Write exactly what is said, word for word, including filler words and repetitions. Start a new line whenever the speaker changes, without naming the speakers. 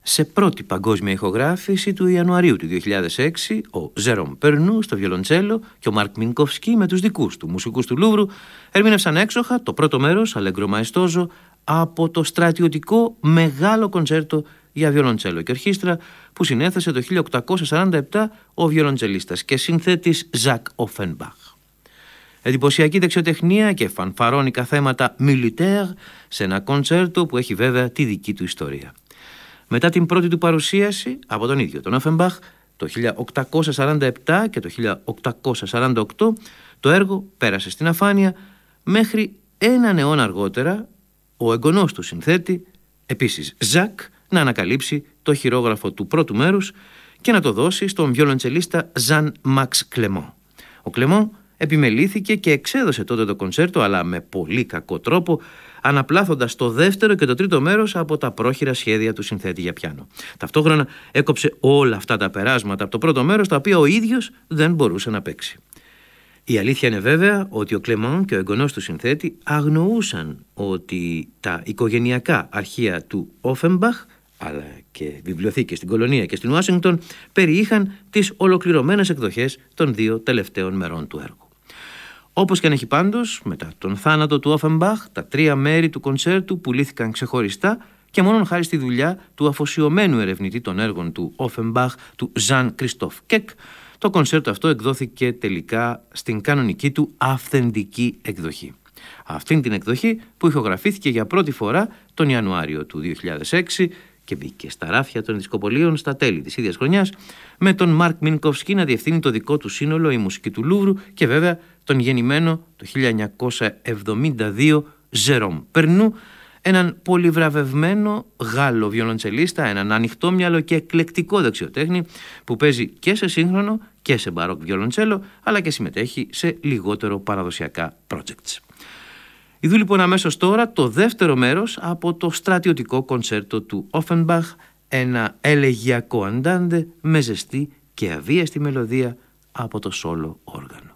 Σε πρώτη παγκόσμια ηχογράφηση του Ιανουαρίου του δύο χιλιάδες έξι, ο Ζέρομ Περνού στο βιολοντσέλο και ο Μαρκ Μινκόφσκι με τους δικούς του μουσικούς του Λούβρου ερμήνευσαν έξοχα το πρώτο μέρος, Αλέγκρο Μαεστόζο, από το στρατιωτικό μεγάλο κοντσέρτο για βιολοντσέλο και ορχήστρα που συνέθεσε το χίλια οκτακόσια σαράντα επτά ο βιολοντσελίστας και συνθέτης Ζακ Offenbach. Εντυπωσιακή δεξιοτεχνία και φανφαρώνικα θέματα militaire σε ένα κοντσέρτο που έχει βέβαια τη δική του ιστορία. Μετά την πρώτη του παρουσίαση από τον ίδιο τον Offenbach το χίλια οκτακόσια σαράντα επτά και το χίλια οκτακόσια σαράντα οκτώ, το έργο πέρασε στην αφάνεια μέχρι έναν αιώνα αργότερα ο εγγονός του συνθέτη, επίσης Ζακ, να ανακαλύψει το χειρόγραφο του πρώτου μέρους και να το δώσει στον βιολοντσελίστα Ζαν Μαξ Κλεμό. Ο Κλεμό επιμελήθηκε και εξέδωσε τότε το κοντσέρτο, αλλά με πολύ κακό τρόπο, αναπλάθοντας το δεύτερο και το τρίτο μέρος από τα πρόχειρα σχέδια του συνθέτη για πιάνο. Ταυτόχρονα έκοψε όλα αυτά τα περάσματα από το πρώτο μέρος, τα οποία ο ίδιος δεν μπορούσε να παίξει. Η αλήθεια είναι βέβαια ότι ο Κλεμόν και ο εγγονός του συνθέτη αγνοούσαν ότι τα οικογενειακά αρχεία του Offenbach, αλλά και βιβλιοθήκες στην Κολονία και στην Ουάσιγκτον, περιείχαν τις ολοκληρωμένες εκδοχές των δύο τελευταίων μερών του έργου. Όπως και αν έχει πάντως, μετά τον θάνατο του Offenbach, τα τρία μέρη του κοντσέρτου πουλήθηκαν ξεχωριστά και μόνον χάρη στη δουλειά του αφοσιωμένου ερευνητή των έργων του Offenbach, του Ζαν Κριστόφ Κεκ, το κοντσέρτο αυτό εκδόθηκε τελικά στην κανονική του αυθεντική εκδοχή. Αυτήν την εκδοχή που ηχογραφήθηκε για πρώτη φορά τον Ιανουάριο του δύο χιλιάδες έξι και μπήκε στα ράφια των δισκοπωλείων στα τέλη της ίδιας χρονιάς, με τον Μαρκ Μινκόφσκι να διευθύνει το δικό του σύνολο, η μουσική του Λούβρου, και βέβαια τον γεννημένο το χίλια εννιακόσια εβδομήντα δύο Ζέρομ Περνού, έναν πολυβραβευμένο Γάλλο βιολοντσελίστα, έναν ανοιχτόμυαλο και εκλεκτικό δεξιοτέχνη που παίζει και σε σύγχρονο και σε μπαρόκ βιολοντσέλο, αλλά και συμμετέχει σε λιγότερο παραδοσιακά projects. Ειδού λοιπόν αμέσως τώρα το δεύτερο μέρος από το στρατιωτικό κοντσέρτο του Offenbach, ένα ελεγιακό αντάντε με ζεστή και αβίαστη μελωδία από το σόλο όργανο.